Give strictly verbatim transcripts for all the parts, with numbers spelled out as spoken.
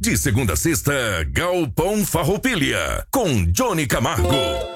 De segunda a sexta, Galpão Farroupilha, com Johnny Camargo.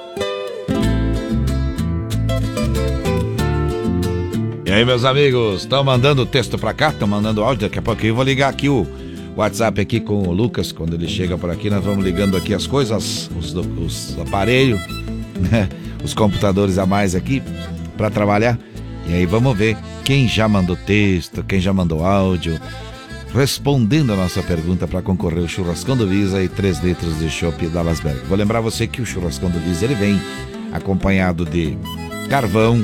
E aí, meus amigos, estão mandando texto pra cá, estão mandando áudio, daqui a pouquinho eu vou ligar aqui o WhatsApp aqui com o Lucas, quando ele chega por aqui, nós vamos ligando aqui as coisas, os, os aparelhos, né, os computadores a mais aqui, pra trabalhar, e aí vamos ver quem já mandou texto, quem já mandou áudio, respondendo a nossa pergunta para concorrer o churrascão do Visa e três litros de chopp da Lasberg. Vou lembrar você que o churrascão do Visa, ele vem acompanhado de carvão,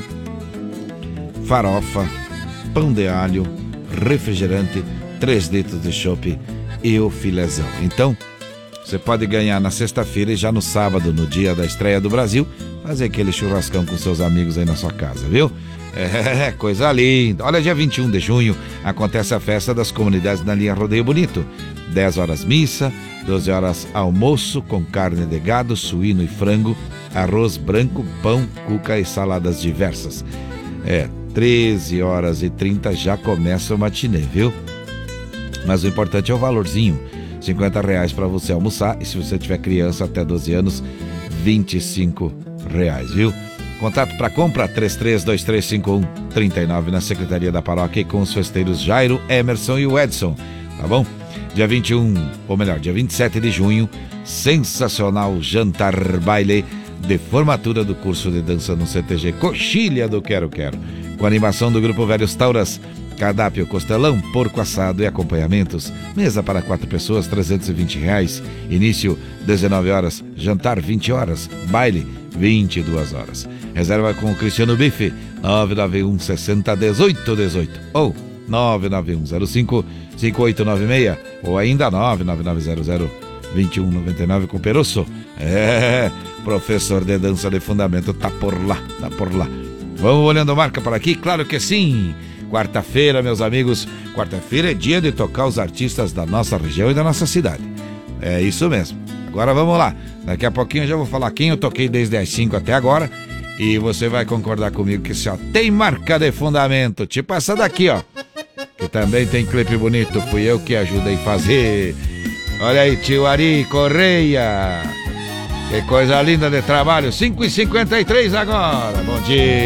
farofa, pão de alho, refrigerante, três litros de chopp e o filézão. Então, você pode ganhar na sexta-feira e já no sábado, no dia da estreia do Brasil, fazer aquele churrascão com seus amigos aí na sua casa, viu? É, coisa linda. Olha, dia vinte e um de junho acontece a festa das comunidades na linha Rodeio Bonito. dez horas missa, doze horas almoço com carne de gado, suíno e frango, arroz branco, pão, cuca e saladas diversas. É, treze horas e trinta já começa o matinê, viu? Mas o importante é o valorzinho, cinquenta reais para você almoçar, e se você tiver criança até doze anos, vinte e cinco reais, viu? Contato para compra três três dois três cinco um três nove na Secretaria da Paróquia com os festeiros Jairo, Emerson e o Edson, tá bom? Dia vinte e um, ou melhor, dia vinte e sete de junho, sensacional jantar baile de formatura do curso de dança no C T G Coxilha do Quero Quero, com animação do Grupo Velhos Tauras, cardápio costelão, porco assado e acompanhamentos, mesa para quatro pessoas, trezentos e vinte reais, início dezenove horas, jantar vinte horas, baile vinte e duas horas. Reserva com o Cristiano Bife, nove nove um sessenta dezoito dezoito ou nove nove um zero cinco cinco oito nove seis ou ainda nove nove nove zero zero dois um nove nove com Perosso. É, professor de dança de fundamento tá por lá, tá por lá. Vamos olhando a marca por aqui? Claro que sim. Quarta-feira, meus amigos, quarta-feira é dia de tocar os artistas da nossa região e da nossa cidade. É isso mesmo. Agora vamos lá. Daqui a pouquinho eu já vou falar quem eu toquei desde as cinco até agora. E você vai concordar comigo que se ó, tem marca de fundamento, tipo essa daqui, ó, que também tem clipe bonito, fui eu que ajudei a fazer. Olha aí, tio Ari Correia, que coisa linda de trabalho. Cinco e cinquenta e três agora, bom dia.